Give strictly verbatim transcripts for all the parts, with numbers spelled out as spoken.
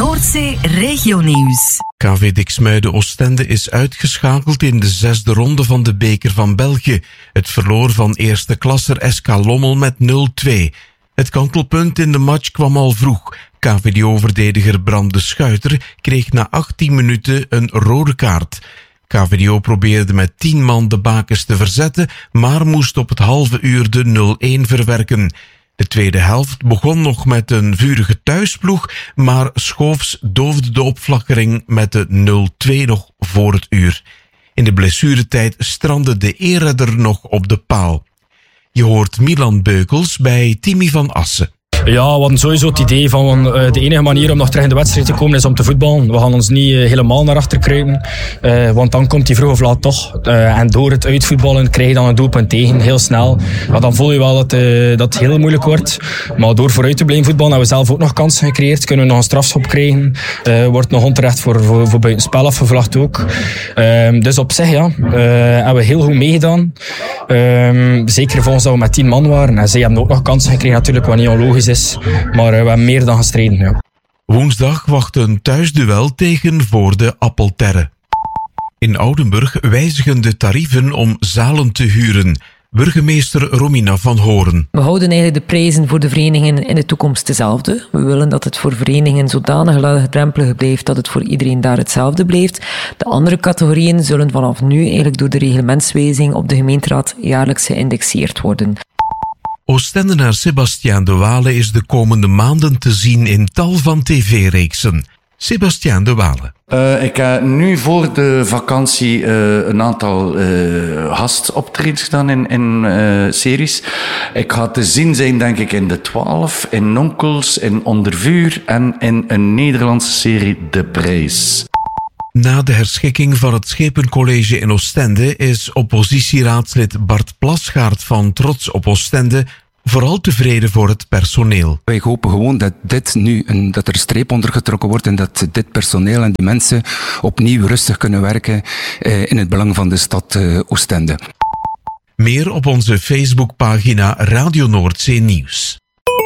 Noordzee Regionieuws. K V Diksmuide Oostende is uitgeschakeld in de zesde ronde van de Beker van België. Het verloor van eerste klasser S K Lommel met nul twee. Het kantelpunt in de match kwam al vroeg. K V D O-verdediger Bram de Schuiter kreeg na achttien minuten een rode kaart. K V D O probeerde met tien man de bakens te verzetten, maar moest op het halve uur de nul een verwerken. De tweede helft begon nog met een vurige thuisploeg, maar Schoofs doofde de opflakkering met de nul twee nog voor het uur. In de blessuretijd strandde de eerredder nog op de paal. Je hoort Milan Beukels bij Timmy van Assen. Ja, we hadden sowieso het idee van uh, de enige manier om nog terug in de wedstrijd te komen is om te voetballen. We gaan ons niet uh, helemaal naar achter kruipen, uh, want dan komt hij vroeg of laat toch. Uh, en door het uitvoetballen krijg je dan een doelpunt tegen, heel snel. Maar dan voel je wel dat, uh, dat het heel moeilijk wordt. Maar door vooruit te blijven voetballen hebben we zelf ook nog kansen gecreëerd. Kunnen we nog een strafschop krijgen. Uh, wordt nog onterecht voor, voor, voor buitenspel afgevlacht ook. Uh, dus op zich ja, uh, hebben we heel goed meegedaan. Uh, zeker volgens dat we met tien man waren. En zij hebben ook nog kansen gekregen natuurlijk, wat niet onlogisch is. Is, maar we hebben meer dan gestreden. Ja. Woensdag wacht een thuisduel tegen Voorde Appelterre. In Oudenburg wijzigen de tarieven om zalen te huren. Burgemeester Romina van Horen. We houden eigenlijk de prijzen voor de verenigingen in de toekomst dezelfde. We willen dat het voor verenigingen zodanig laagdrempelig blijft dat het voor iedereen daar hetzelfde blijft. De andere categorieën zullen vanaf nu eigenlijk door de reglementswijziging op de gemeenteraad jaarlijks geïndexeerd worden. Oostendenaar Sebastiaan de Wale is de komende maanden te zien in tal van tv-reeksen. Sebastiaan de Wale. Uh, ik heb nu voor de vakantie uh, een aantal uh, gastoptredens gedaan in, in uh, series. Ik ga te zien zijn, denk ik, in De Twaalf, in Nonkels, in Onder Vuur en in een Nederlandse serie De Prijs. Na de herschikking van het Schepencollege in Oostende is oppositieraadslid Bart Plasgaard van Trots op Oostende vooral tevreden voor het personeel. Wij hopen gewoon dat dit nu, een, dat er streep onder getrokken wordt en dat dit personeel en die mensen opnieuw rustig kunnen werken eh, in het belang van de stad eh, Oostende. Meer op onze Facebookpagina Radio Noordzee Nieuws.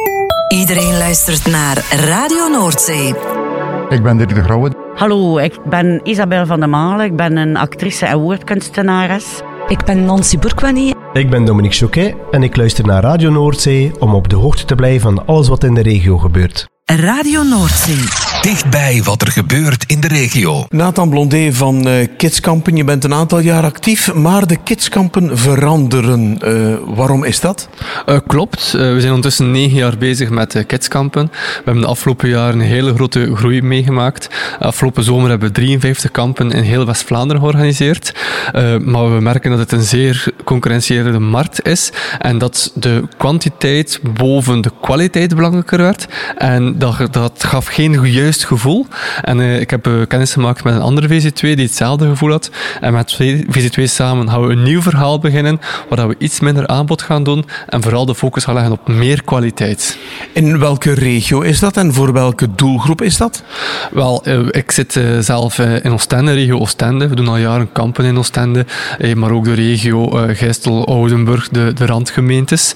Iedereen luistert naar Radio Noordzee. Ik ben Dirk de Grauwe. Hallo, ik ben Isabel van der Malen. Ik ben een actrice en woordkunstenares. Ik ben Nancy Bourkwani. Ik ben Dominique Choquet en ik luister naar Radio Noordzee om op de hoogte te blijven van alles wat in de regio gebeurt. Radio Noordzee. Dichtbij wat er gebeurt in de regio. Nathan Blondé van uh, Kidskampen, je bent een aantal jaar actief, maar de Kidskampen veranderen. Uh, waarom is dat? Uh, klopt, uh, we zijn ondertussen negen jaar bezig met uh, Kidskampen. We hebben de afgelopen jaren een hele grote groei meegemaakt. Afgelopen zomer hebben we drieënvijftig kampen in heel West-Vlaanderen georganiseerd. Uh, maar we merken dat het een zeer concurrentiële markt is en dat de kwantiteit boven de kwaliteit belangrijker werd. En dat, dat gaf geen juist gevoel. En uh, ik heb uh, kennis gemaakt met een andere V Z twee die hetzelfde gevoel had. En met V Z twee samen gaan we een nieuw verhaal beginnen, waar we iets minder aanbod gaan doen en vooral de focus gaan leggen op meer kwaliteit. In welke regio is dat en voor welke doelgroep is dat? Wel, uh, ik zit uh, zelf uh, in Oostende, regio Oostende. We doen al jaren kampen in Oostende, uh, maar ook de regio uh, Gijstel, Oudenburg, de, de randgemeentes.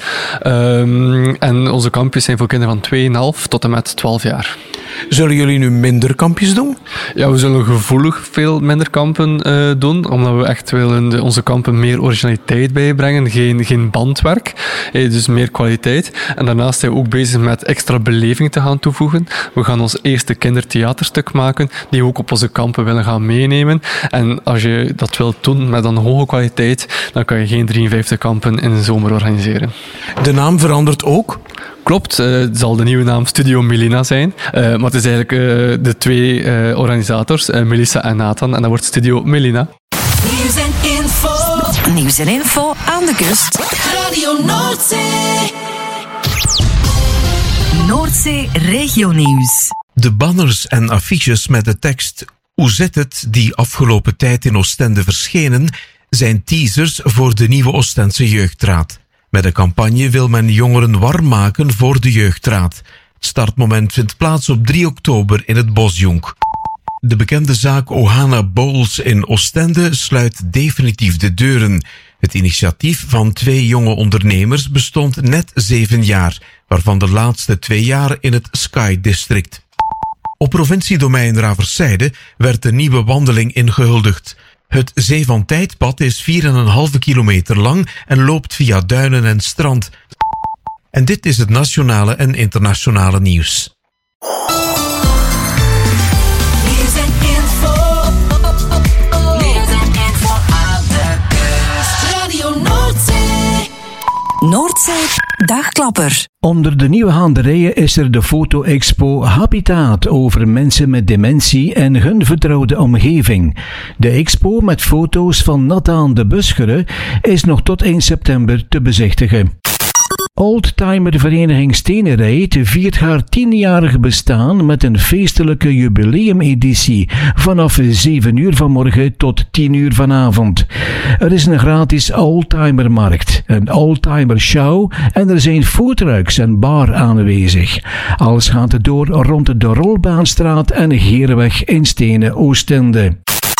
Um, en onze kampjes zijn voor kinderen van twee komma vijf tot en met twaalf jaar. Zullen jullie nu minder kampjes doen? Ja, we zullen gevoelig veel minder kampen uh, doen, omdat we echt willen de, onze kampen meer originaliteit bijbrengen, geen, geen bandwerk, eh, dus meer kwaliteit. En daarnaast zijn we ook bezig met extra beleving te gaan toevoegen. We gaan ons eerste kindertheaterstuk maken, die we ook op onze kampen willen gaan meenemen. En als je dat wilt doen met een hoge kwaliteit, dan kan je geen drieënvijftig kampen in de zomer organiseren. De naam verandert ook? Klopt, uh, het zal de nieuwe naam Studio Melina zijn. Uh, maar het is eigenlijk uh, de twee uh, organisators, uh, Melissa en Nathan. En dat wordt Studio Melina. Nieuws en info. Nieuws en info aan de kust. Radio Noordzee. Noordzee Regionieuws. De banners en affiches met de tekst "Hoe zit het?" die afgelopen tijd in Oostende verschenen, zijn teasers voor de nieuwe Oostense Jeugdraad. Met de campagne wil men jongeren warm maken voor de Jeugdraad. Het startmoment vindt plaats op drie oktober in het Bosjonk. De bekende zaak Ohana Bowls in Oostende sluit definitief de deuren. Het initiatief van twee jonge ondernemers bestond net zeven jaar, waarvan de laatste twee jaar in het Sky District. Op provinciedomein Raverszijde werd de nieuwe wandeling ingehuldigd. Het Zee van Tijdpad is vier komma vijf kilometer lang en loopt via duinen en strand. En dit is het nationale en internationale nieuws. Noordzee Dagklapper. Onder de nieuwe handerijen is er de foto-expo Habitaat over mensen met dementie en hun vertrouwde omgeving. De expo met foto's van Nathan de Buschere is nog tot één september te bezichtigen. Oldtimervereniging Stenerijt viert haar tienjarig bestaan met een feestelijke jubileumeditie vanaf zeven uur vanmorgen tot tien uur vanavond. Er is een gratis oldtimermarkt, een oldtimer show en er zijn foodtrucks en bar aanwezig. Alles gaat door rond de Rolbaanstraat en Herenweg in Stenen Oostende.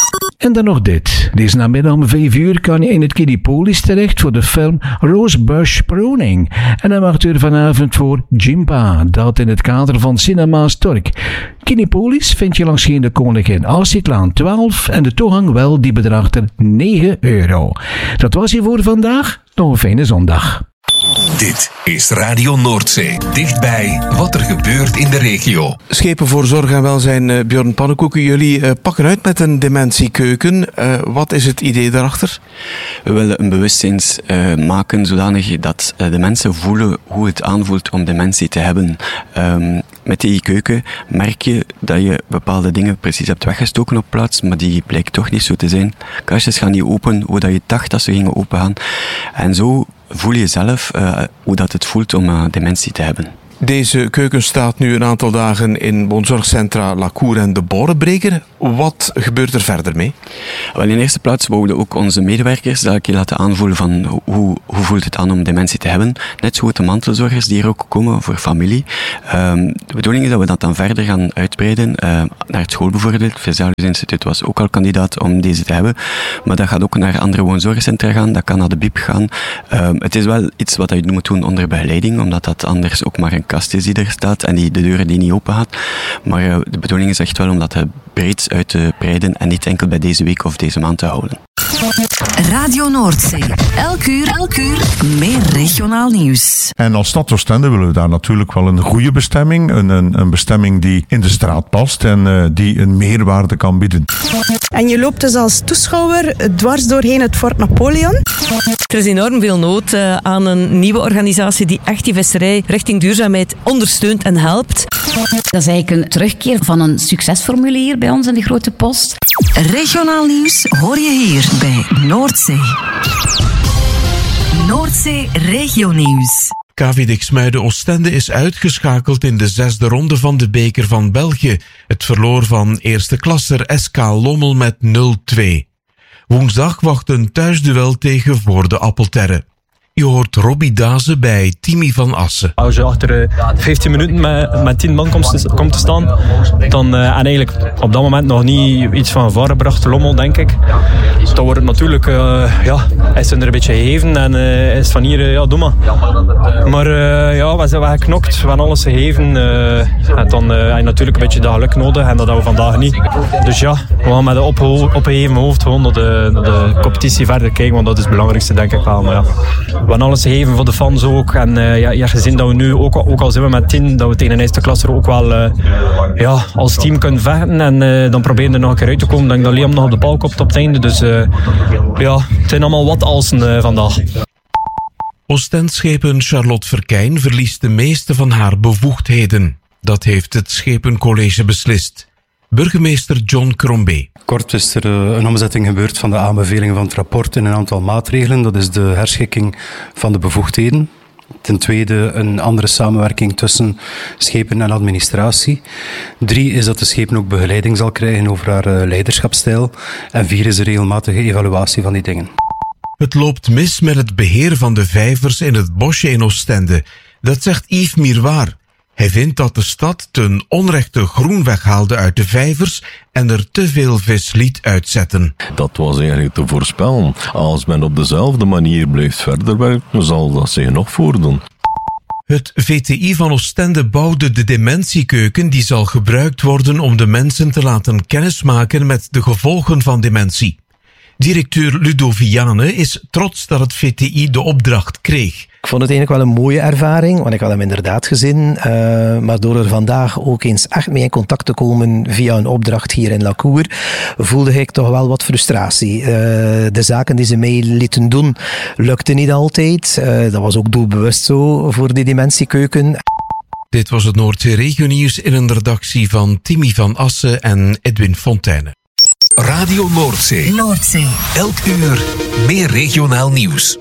En dan nog dit. Deze namiddag om vijf uur kan je in het Kinepolis terecht voor de film Rosebush Pruning. En dan mag u er vanavond voor Jimpa, dat in het kader van Cinema Stork. Kinepolis vind je langs de Koningin Alcietlaan twaalf en de toegang wel, die bedraagt er negen euro. Dat was hier voor vandaag. Nog een fijne zondag. Dit is Radio Noordzee. Dichtbij wat er gebeurt in de regio. Schepen voor Zorg en Welzijn, uh, Björn Pannenkoeken, jullie uh, pakken uit met een dementiekeuken. Uh, wat is het idee daarachter? We willen een bewustzijn uh, maken zodanig dat uh, de mensen voelen hoe het aanvoelt om dementie te hebben. Um, met die keuken merk je dat je bepaalde dingen precies hebt weggestoken op plaats, maar die blijkt toch niet zo te zijn. Kastjes gaan niet open hoe dat je dacht dat ze gingen opengaan. En zo voel je zelf uh, hoe dat het voelt om uh, dementie te hebben. Deze keuken staat nu een aantal dagen in woonzorgcentra La Cour en de Borenbreker. Wat gebeurt er verder mee? Wel, in eerste plaats wouden ook onze medewerkers dat ik je laten aanvoelen van hoe, hoe voelt het aan om dementie te hebben. Net zo goed de mantelzorgers die hier ook komen voor familie. Um, de bedoeling is dat we dat dan verder gaan uitbreiden uh, naar het school bijvoorbeeld. Het Vesalius Instituut was ook al kandidaat om deze te hebben. Maar dat gaat ook naar andere woonzorgcentra gaan. Dat kan naar de B I P gaan. Um, het is wel iets wat je moet doen onder begeleiding, omdat dat anders ook maar een kast is die er staat en die de deuren die niet open gaat. Maar uh, de bedoeling is echt wel om dat breed uit te breiden en niet enkel bij deze week of deze maand te houden. Radio Noordzee. Elk uur, elk uur meer regionaal nieuws. En als stad Oostende willen we daar natuurlijk wel een goede bestemming. Een, een, een bestemming die in de straat past en uh, die een meerwaarde kan bieden. En je loopt dus als toeschouwer dwars doorheen het Fort Napoleon. Er is enorm veel nood uh, aan een nieuwe organisatie die echt die visserij richting duurzaamheid ondersteunt en helpt. Dat is eigenlijk een terugkeer van een succesformule hier bij ons in de Grote Post. Regionaal nieuws hoor je hier bij Noordzee. Noordzee Regionieuws. K V D Xmuiden Oostende is uitgeschakeld in de zesde ronde van de beker van België. Het verloor van eerste klasser S K Lommel met nul twee. Woensdag wacht een thuisduel tegen Voorde Appelterre. Je hoort Robbie Daze bij Timmy van Assen. Als je achter uh, vijftien minuten met, met tien man komt te, komt te staan, dan uh, en eigenlijk op dat moment nog niet iets van gevaar gebracht, Lommel, denk ik. Dan wordt het natuurlijk, uh, ja, is het er een beetje gegeven en uh, is van hier, uh, ja, doe maar. Maar uh, ja, we zijn geknokt, we hebben alles gegeven. Uh, en dan uh, heb je natuurlijk een beetje dat geluk nodig en dat hebben we vandaag niet. Dus ja, we gaan met een opge- opgeheven hoofd gewoon naar de, naar de competitie verder kijken, want dat is het belangrijkste, denk ik wel. Maar ja, we hebben alles gegeven voor de fans ook. En uh, ja, je hebt gezien dat we nu, ook, ook al zijn we met tien, dat we tegen een eerste klasser ook wel uh, ja, als team kunnen vechten. En uh, dan proberen we er nog een keer uit te komen. Ik denk dat Liam nog op de bal komt op het einde. Dus uh, ja, het zijn allemaal wat alsen uh, vandaag. Oostendschepen Charlotte Verkijn verliest de meeste van haar bevoegdheden. Dat heeft het Schepencollege beslist. Burgemeester John Crombé. Kort is er een omzetting gebeurd van de aanbevelingen van het rapport in een aantal maatregelen. Dat is de herschikking van de bevoegdheden. Ten tweede een andere samenwerking tussen schepen en administratie. Drie is dat de schepen ook begeleiding zal krijgen over haar leiderschapsstijl. En vier is de regelmatige evaluatie van die dingen. Het loopt mis met het beheer van de vijvers in het bosje in Oostende. Dat zegt Yves Miroir. Hij vindt dat de stad ten onrechte groen weghaalde uit de vijvers en er te veel vis liet uitzetten. Dat was eigenlijk te voorspellen. Als men op dezelfde manier blijft verder werken, zal dat zich nog voordoen. Het V T I van Oostende bouwde de dementiekeuken die zal gebruikt worden om de mensen te laten kennismaken met de gevolgen van dementie. Directeur Ludo Viane is trots dat het V T I de opdracht kreeg. Ik vond het eigenlijk wel een mooie ervaring, want ik had hem inderdaad gezien. Uh, maar door er vandaag ook eens echt mee in contact te komen via een opdracht hier in Lacour, voelde ik toch wel wat frustratie. Uh, de zaken die ze mij lieten doen, lukten niet altijd. Uh, dat was ook doelbewust zo voor die dementiekeuken. Dit was het Noordzee Regionieuws in een redactie van Timmy van Assen en Edwin Fontaine. Radio Noordzee. Noordzee. Elk uur meer regionaal nieuws.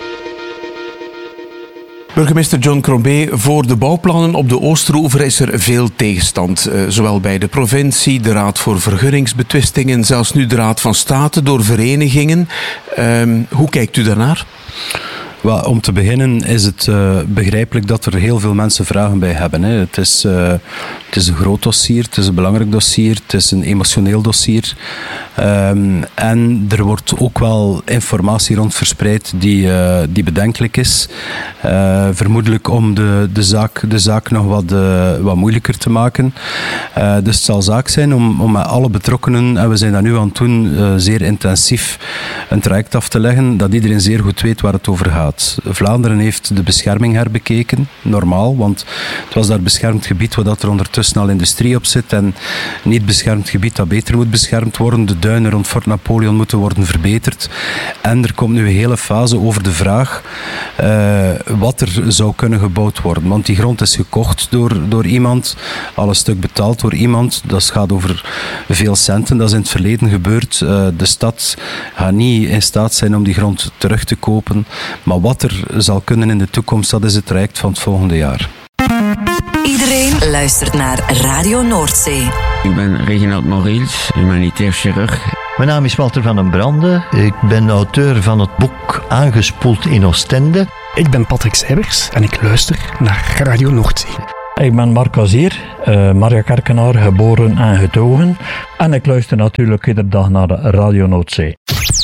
Burgemeester John Crombie, voor de bouwplannen op de Oosteroever is er veel tegenstand. Uh, zowel bij de provincie, de Raad voor Vergunningsbetwistingen, zelfs nu de Raad van State door verenigingen. Uh, hoe kijkt u daarnaar? Well, om te beginnen is het uh, begrijpelijk dat er heel veel mensen vragen bij hebben. Hè. Het, is, uh, het is een groot dossier, het is een belangrijk dossier, het is een emotioneel dossier. Um, en er wordt ook wel informatie rond verspreid die, uh, die bedenkelijk is. Uh, vermoedelijk om de, de, zaak, de zaak nog wat, uh, wat moeilijker te maken. Uh, dus het zal zaak zijn om, om met alle betrokkenen, en we zijn dat nu aan het doen, uh, zeer intensief een traject af te leggen, dat iedereen zeer goed weet waar het over gaat. Vlaanderen heeft de bescherming herbekeken, normaal, want het was daar beschermd gebied waar er ondertussen al industrie op zit en niet beschermd gebied dat beter moet beschermd worden. De duinen rond Fort Napoleon moeten worden verbeterd. En er komt nu een hele fase over de vraag uh, wat er zou kunnen gebouwd worden. Want die grond is gekocht door, door iemand, al een stuk betaald door iemand. Dat gaat over veel centen, dat is in het verleden gebeurd. Uh, de stad gaat niet in staat zijn om die grond terug te kopen, maar wat er zal kunnen in de toekomst, dat is het traject van het volgende jaar. Iedereen luistert naar Radio Noordzee. Ik ben Reginald Mauriels, humanitair chirurg. Mijn naam is Walter van den Brande. Ik ben auteur van het boek Aangespoeld in Oostende. Ik ben Patrick Seibers en ik luister naar Radio Noordzee. Ik ben Marc Azier, uh, Maria Kerkenaar, geboren en getogen. En ik luister natuurlijk iedere dag naar de Radio Noordzee.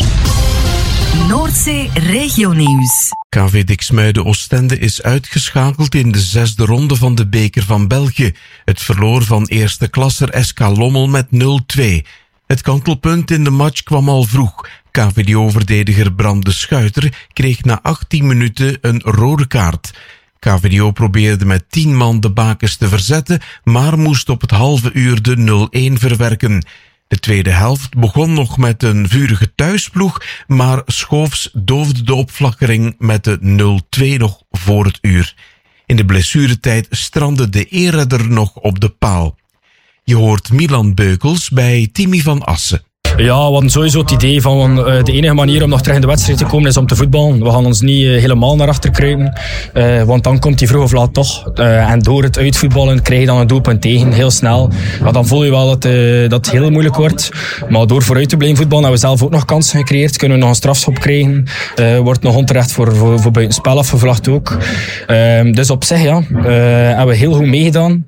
Noordzee Regionieuws. K V Diksmuide Oostende is uitgeschakeld in de zesde ronde van de beker van België. Het verloor van eerste klasser S K Lommel met nul twee. Het kantelpunt in de match kwam al vroeg. K V D O-verdediger Bram de Schuiter kreeg na achttien minuten een rode kaart. K V D O probeerde met tien man de bakens te verzetten, maar moest op het halve uur de nul een verwerken. De tweede helft begon nog met een vurige thuisploeg, maar Schoofs doofde de opflakkering met de nul twee nog voor het uur. In de blessuretijd strandde de eerredder nog op de paal. Je hoort Milan Beukels bij Timmy van Assen. Ja, we hadden sowieso het idee van uh, de enige manier om nog terug in de wedstrijd te komen is om te voetballen. We gaan ons niet uh, helemaal naar achter kruipen, uh, want dan komt hij vroeg of laat toch. Uh, en door het uitvoetballen krijg je dan een doelpunt tegen, heel snel. Ja, dan voel je wel dat, uh, dat het heel moeilijk wordt. Maar door vooruit te blijven voetballen hebben we zelf ook nog kansen gecreëerd. Kunnen we nog een strafschop krijgen. Uh, wordt nog onterecht voor, voor, voor buitenspel afgevlacht ook. Uh, dus op zich, ja, uh, hebben we heel goed meegedaan.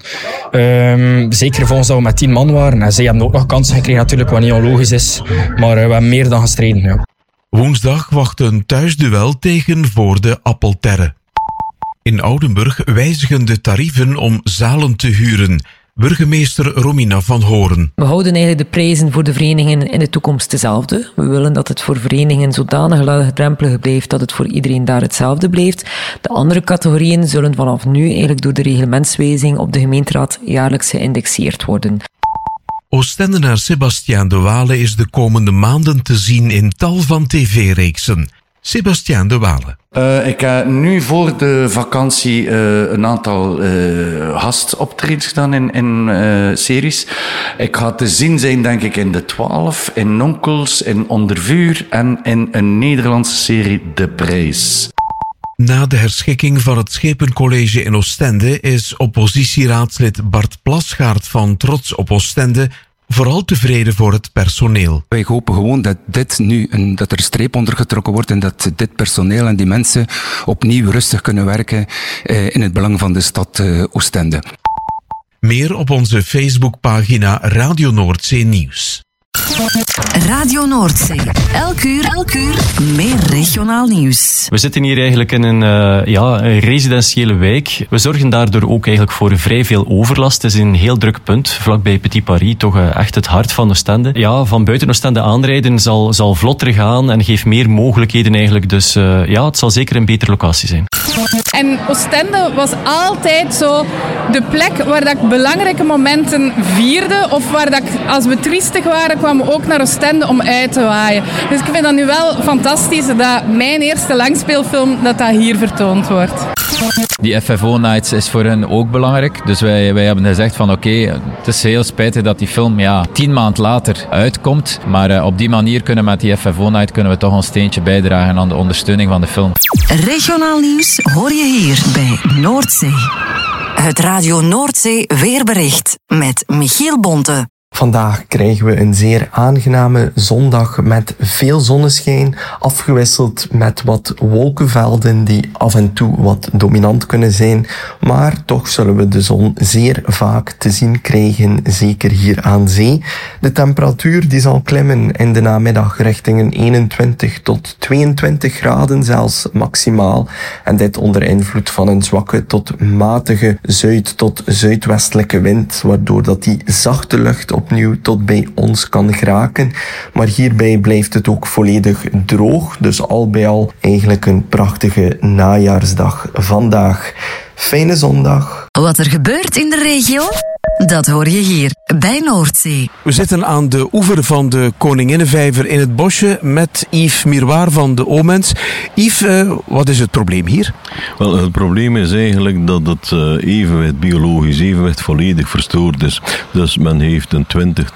Uh, zeker volgens dat we met tien man waren. En zij hebben ook nog kansen gekregen natuurlijk, wat niet onlogisch is. Maar uh, we hebben meer dan gestreden. Ja. Woensdag wacht een thuisduel tegen Voorde Appelterre. In Oudenburg wijzigen de tarieven om zalen te huren. Burgemeester Romina van Horen. We houden eigenlijk de prijzen voor de verenigingen in de toekomst dezelfde. We willen dat het voor verenigingen zodanig laagdrempelig blijft dat het voor iedereen daar hetzelfde blijft. De andere categorieën zullen vanaf nu eigenlijk door de reglementswijziging op de gemeenteraad jaarlijks geïndexeerd worden. Oostendenaar Sébastien de Wale is de komende maanden te zien in tal van tv-reeksen. Sébastien de Wale. Uh, ik heb nu voor de vakantie uh, een aantal uh, gastoptredens gedaan in, in uh, series. Ik ga te zien zijn, denk ik, in De Twaalf, in Nonkels, in Onder Vuur en in een Nederlandse serie De Prijs. Na de herschikking van het Schepencollege in Oostende is oppositieraadslid Bart Plasgaard van Trots op Oostende vooral tevreden voor het personeel. Wij hopen gewoon dat dit nu een, dat er een streep onder getrokken wordt en dat dit personeel en die mensen opnieuw rustig kunnen werken eh, in het belang van de stad eh, Oostende. Meer op onze Facebookpagina Radio Noordzee Nieuws. Radio Noordzee. Elk uur, elk uur meer regionaal nieuws. We zitten hier eigenlijk in een, uh, ja, een residentiële wijk. We zorgen daardoor ook eigenlijk voor vrij veel overlast. Het is een heel druk punt, vlakbij Petit Paris, toch uh, echt het hart van Oostende. Ja, van buiten Oostende aanrijden zal, zal vlotter gaan en geeft meer mogelijkheden eigenlijk. Dus uh, ja, het zal zeker een betere locatie zijn. En Oostende was altijd zo de plek waar dat ik belangrijke momenten vierde. Of waar dat ik, als we triestig waren, kwamen we ook naar Oostende om uit te waaien. Dus ik vind dat nu wel fantastisch dat mijn eerste langspeelfilm dat dat hier vertoond wordt. Die F F O-nights is voor hen ook belangrijk. Dus wij, wij hebben gezegd van oké, okay, het is heel spijtig dat die film ja, tien maand later uitkomt. Maar uh, op die manier kunnen we met die F F O-night kunnen we toch een steentje bijdragen aan de ondersteuning van de film. Regionaal nieuws hoor je hier bij Noordzee. Het Radio Noordzee weerbericht met Michiel Bonte. Vandaag krijgen we een zeer aangename zondag met veel zonneschijn, afgewisseld met wat wolkenvelden die af en toe wat dominant kunnen zijn. Maar toch zullen we de zon zeer vaak te zien krijgen, zeker hier aan zee. De temperatuur die zal klimmen in de namiddag richting een eenentwintig tot tweeëntwintig graden, zelfs maximaal. En dit onder invloed van een zwakke tot matige zuid- tot zuidwestelijke wind, waardoor dat die zachte lucht opnieuw tot bij ons kan geraken. Maar hierbij blijft het ook volledig droog. Dus al bij al eigenlijk een prachtige najaarsdag vandaag. Fijne zondag. Wat er gebeurt in de regio, dat hoor je hier bij Noordzee. We zitten aan de oever van de Koninginnenvijver in het bosje met Yves Miroir van de Omens. Yves, uh, wat is het probleem hier? Wel, het probleem is eigenlijk dat het uh, evenwicht, biologisch evenwicht volledig verstoord is. Dus men heeft een twintig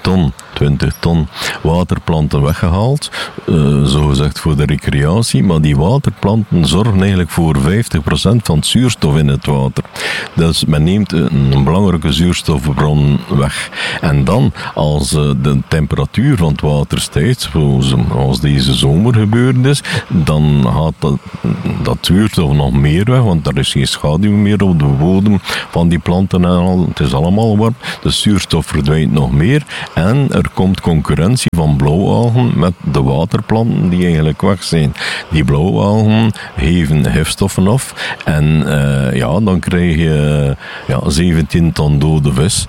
ton waterplanten weggehaald, uh, zogezegd voor de recreatie, maar die waterplanten zorgen eigenlijk voor vijftig procent van het zuurstof in het water. Dus men neemt een, een belangrijke zuurstofbron weg. En dan, als uh, de temperatuur van het water stijgt, zoals deze zomer gebeurd is, dan gaat dat, dat zuurstof nog meer weg, want er is geen schaduw meer op de bodem van die planten en al. Het is allemaal warm. De zuurstof verdwijnt nog meer en er komt concurrentie van blauwalgen met de waterplanten die eigenlijk weg zijn. Die blauwalgen geven gifstoffen af en uh, ja, dan krijg je uh, ja, zeventien ton dode vis.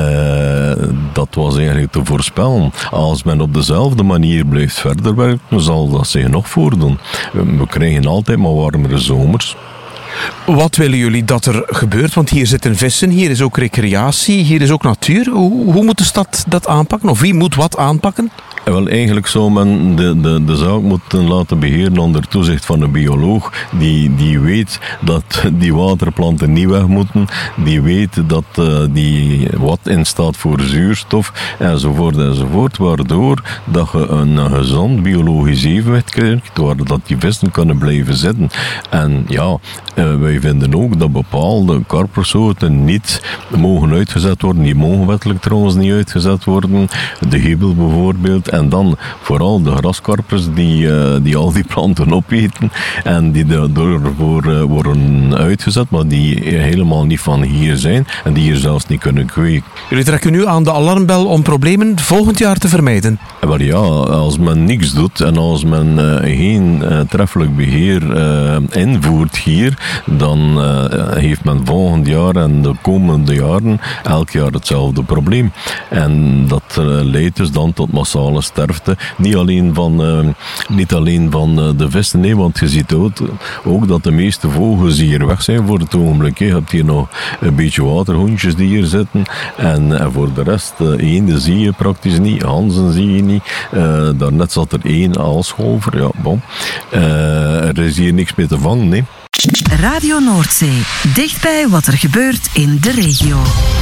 Uh, dat was eigenlijk te voorspellen. Als men op dezelfde manier blijft verder werken, zal dat zich nog voordoen. We krijgen altijd maar warmere zomers. Wat willen jullie dat er gebeurt? Want hier zitten vissen, hier is ook recreatie, hier is ook natuur. Hoe, hoe moet de stad dat aanpakken? Of wie moet wat aanpakken? Wel, eigenlijk zou men de, de, de zaak moeten laten beheren onder toezicht van een bioloog die, die weet dat die waterplanten niet weg moeten, die weet dat uh, die wat in staat voor zuurstof enzovoort enzovoort, waardoor dat je een, een gezond biologisch evenwicht krijgt, waar dat die vissen kunnen blijven zitten. En ja, uh, wij vinden ook dat bepaalde karpersoorten niet mogen uitgezet worden, die mogen wettelijk trouwens niet uitgezet worden, de giebel bijvoorbeeld. En dan vooral de graskarpers die, uh, die al die planten opeten en die daardoor uh, worden uitgezet, maar die helemaal niet van hier zijn en die hier zelfs niet kunnen kweken. Jullie trekken nu aan de alarmbel om problemen volgend jaar te vermijden? Maar ja, als men niks doet en als men uh, geen uh, treffelijk beheer uh, invoert hier, dan uh, heeft men volgend jaar en de komende jaren elk jaar hetzelfde probleem. En dat uh, leidt dus dan tot massale sterfte. Niet alleen van, uh, niet alleen van uh, de vissen, nee, want je ziet ook, ook dat de meeste vogels hier weg zijn voor het ogenblik. Je hebt hier nog een beetje waterhoentjes die hier zitten en, en voor de rest, uh, eenden zie je praktisch niet, ganzen zie je niet. Uh, daarnet zat er één aalscholver, ja, bon. Uh, er is hier niks meer te vangen, nee. Radio Noordzee, dichtbij wat er gebeurt in de regio.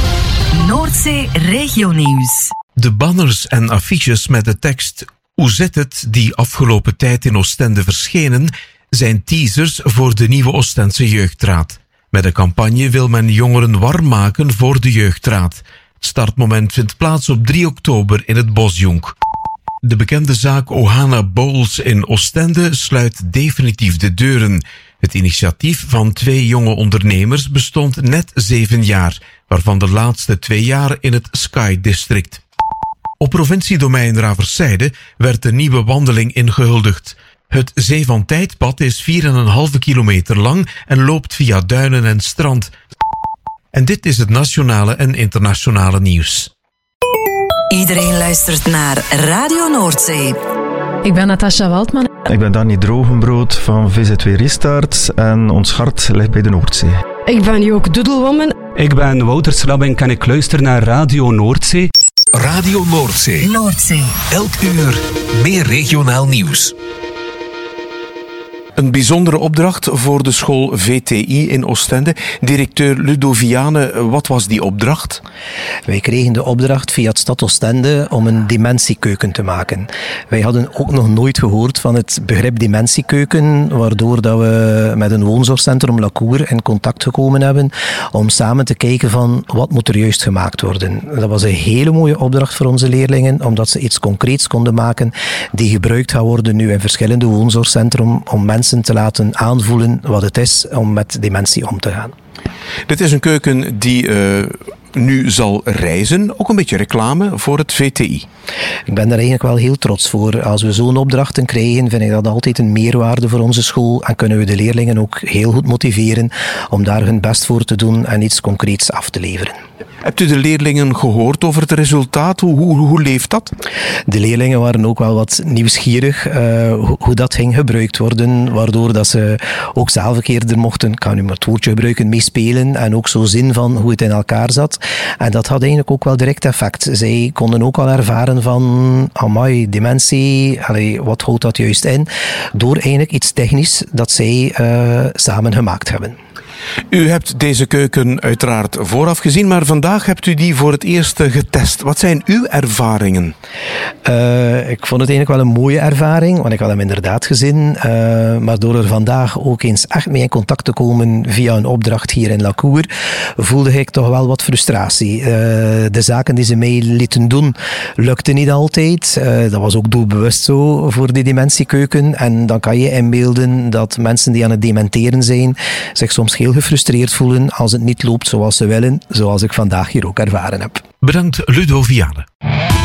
Noordzee Regionieuws. De banners en affiches met de tekst "Hoe zit het?" die afgelopen tijd in Oostende verschenen, zijn teasers voor de nieuwe Oostendse Jeugdraad. Met de campagne wil men jongeren warm maken voor de Jeugdraad. Het startmoment vindt plaats op drie oktober in het Bosjonk. De bekende zaak Ohana Bowls in Oostende sluit definitief de deuren. Het initiatief van twee jonge ondernemers bestond net zeven jaar, waarvan de laatste twee jaar in het Sky District. Op provinciedomein Raverszijde werd de nieuwe wandeling ingehuldigd. Het Zee van Tijdpad is vier komma vijf kilometer lang en loopt via duinen en strand. En dit is het nationale en internationale nieuws. Iedereen luistert naar Radio Noordzee. Ik ben Natasja Waldman. Ik ben Danny Drogenbrood van V Z W Restart en ons hart ligt bij de Noordzee. Ik ben Joke Doedelwoman. Ik ben Wouter Slabink en ik luister naar Radio Noordzee. Radio Noordzee. Noordzee. Elk uur meer regionaal nieuws. Een bijzondere opdracht voor de school V T I in Oostende. Directeur Ludo Viane, wat was die opdracht? Wij kregen de opdracht via het Stad Oostende om een dementiekeuken te maken. Wij hadden ook nog nooit gehoord van het begrip dementiekeuken, waardoor dat we met een woonzorgcentrum Lacour in contact gekomen hebben om samen te kijken van wat moet er juist gemaakt worden. Dat was een hele mooie opdracht voor onze leerlingen, omdat ze iets concreets konden maken die gebruikt gaat worden nu in verschillende woonzorgcentrum om mensen te laten aanvoelen wat het is om met dementie om te gaan. Dit is een keuken die uh, nu zal reizen. Ook een beetje reclame voor het V T I. Ik ben daar eigenlijk wel heel trots voor. Als we zo'n opdrachten krijgen, vind ik dat altijd een meerwaarde voor onze school en kunnen we de leerlingen ook heel goed motiveren om daar hun best voor te doen en iets concreets af te leveren. Hebt u de leerlingen gehoord over het resultaat? Hoe, hoe, hoe leeft dat? De leerlingen waren ook wel wat nieuwsgierig uh, hoe, hoe dat ging gebruikt worden, waardoor dat ze ook zelf een keer er mochten, ik kan nu maar het woordje gebruiken, meespelen en ook zo zien van hoe het in elkaar zat. En dat had eigenlijk ook wel direct effect. Zij konden ook al ervaren van, amai, dementie, allee, wat houdt dat juist in? Door eigenlijk iets technisch dat zij uh, samen gemaakt hebben. U hebt deze keuken uiteraard vooraf gezien, maar vandaag hebt u die voor het eerst getest. Wat zijn uw ervaringen? Uh, ik vond het eigenlijk wel een mooie ervaring, want ik had hem inderdaad gezien. Uh, maar door er vandaag ook eens echt mee in contact te komen via een opdracht hier in Lacour, voelde ik toch wel wat frustratie. Uh, de zaken die ze mij lieten doen, lukten niet altijd. Uh, dat was ook doelbewust zo voor die dementiekeuken. En dan kan je inbeelden dat mensen die aan het dementeren zijn, zich soms heel gefrustreerd voelen als het niet loopt zoals ze willen, zoals ik vandaag hier ook ervaren heb. Bedankt Ludo Viane.